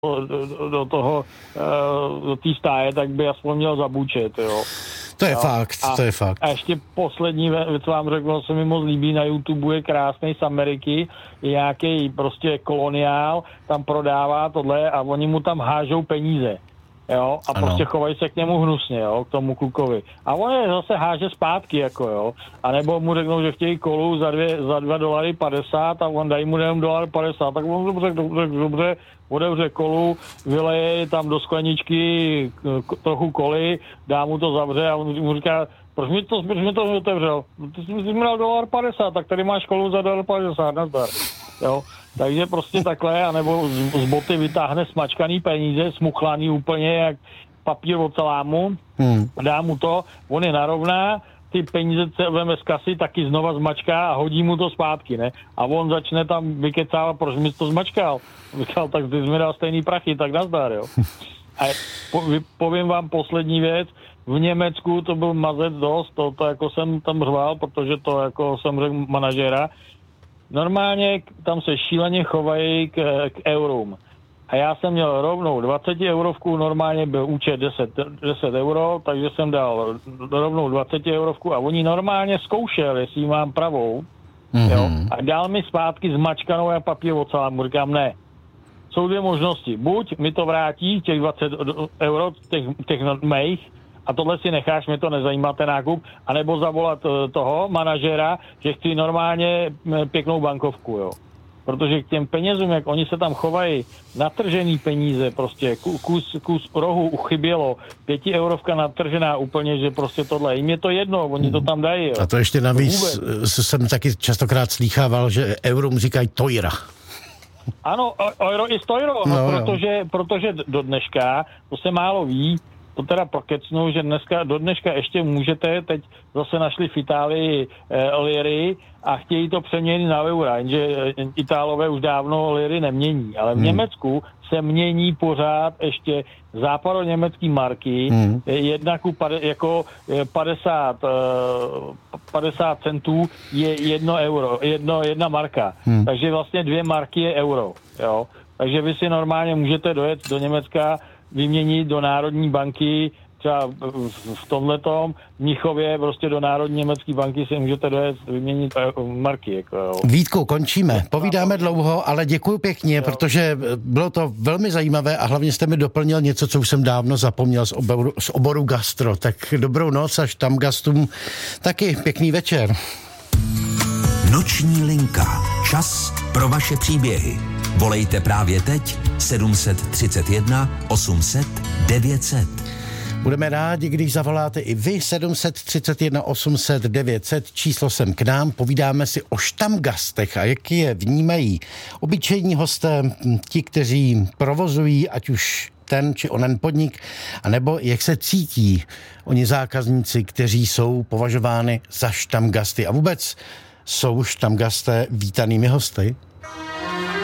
do té stáje, tak by aspoň měl zabučet, jo. To je fakt, to je fakt. A ještě poslední věc vám řekl, co mi moc líbí na YouTube, je krásný z Ameriky, je nějaký prostě koloniál, tam prodává tohle a oni mu tam hážou peníze. Jo, a ano. Prostě chovají se k němu hnusně, jo, k tomu klukovi. A on je zase háže zpátky, jako jo. A nebo mu řeknou, že chtějí kolu za $2.50 a on dají mu jenom $1.50, tak on dobře, otevře kolu, vyleje tam do skleničky trochu koly, dá mu to zavře a on mu říká, proč mi to otevřel? Ty jsi mi dal $1.50, tak tady máš kolu za $1.50, nazdar. Jo. Takže prostě takhle, anebo z boty vytáhne smačkaný peníze, smuchlaný úplně jak papír od salámu, dá mu to, on je narovná, ty peníze se veme z kasy, taky znova zmačká a hodí mu to zpátky, ne? A on začne tam vykecávat, proč mi to zmačkal? Říkal, tak ty jsi mi dal stejný prachy, tak nazdar, jo. A povím vám poslední věc, v Německu to byl mazec dost, to jako jsem tam řval, protože to jako jsem řekl manažera. Normálně tam se šíleně chovají k eurům. A já jsem měl rovnou 20 eurovku, normálně byl účet 10 euro, takže jsem dal rovnou 20 eurovku a oni normálně zkoušel, jestli mám pravou, jo, a dal mi zpátky zmačkanou a papír od salámu. Říkám, ne. Jsou dvě možnosti. Buď mi to vrátí, těch 20 euro, těch mých, a tohle si necháš, mě to nezajímá ten nákup, anebo zavolat toho manažera, že chci normálně pěknou bankovku, jo. Protože k těm penězům, jak oni se tam chovají, natržený peníze, prostě kus rohu uchybělo, 5 eurovka natržená úplně, že prostě tohle, jim je to jedno, oni to tam dají, jo. A to ještě navíc jsem taky častokrát slýchával, že eurům říkají tojra. Ano, euro i stojro, protože do dneška, to se málo ví, to teda prokecnu, že do dneška ještě můžete, teď zase našli v Itálii liry a chtějí to přeměnit na eura, jenže Itálové už dávno liry nemění, ale v Německu se mění pořád ještě západoněmecký marky, jedna jako 50 centů je 1 euro, jedna marka, takže vlastně 2 marky je euro, jo, takže vy si normálně můžete dojet do Německa, vyměnit do Národní banky, třeba v tomhletom Mnichově, prostě do Národní německé banky si můžete dojet vyměnit marky. Jako, jo. Vítku, končíme. Povídáme dlouho, ale děkuji pěkně, jo. Protože bylo to velmi zajímavé a hlavně jste mi doplnil něco, co už jsem dávno zapomněl z oboru gastro. Tak dobrou noc až tam gastům taky pěkný večer. Noční linka. Čas pro vaše příběhy. Volejte právě teď 731 800 900. Budeme rádi, když zavoláte i vy 731 800 900, číslo sem k nám, povídáme si o štamgastech a jak je vnímají obyčejní hosté, ti, kteří provozují, ať už ten či onen podnik, anebo jak se cítí oni zákazníci, kteří jsou považováni za štamgasty a vůbec jsou štamgasté vítanými hosty.